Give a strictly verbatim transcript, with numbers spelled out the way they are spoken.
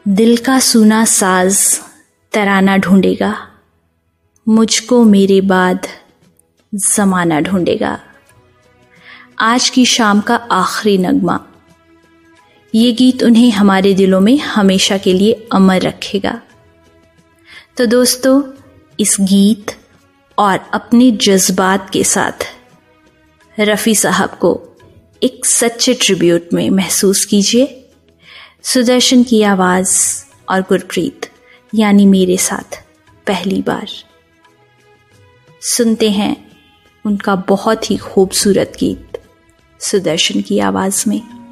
दिल का सूना साज तराना ढूंढेगा, मुझको मेरे बाद ज़माना ढूंढेगा। आज की शाम का आखिरी नगमा, ये गीत उन्हें हमारे दिलों में हमेशा के लिए अमर रखेगा। तो दोस्तों, इस गीत और अपने जज्बात के साथ रफ़ी साहब को एक सच्चे ट्रिब्यूट में महसूस कीजिए। सुदर्शन की आवाज़ और गुरप्रीत यानी मेरे साथ पहली बार सुनते हैं उनका बहुत ही खूबसूरत गीत सुदर्शन की आवाज़ में।